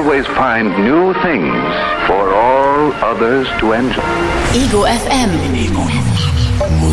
always find new things for all others to enjoy. Ego FM.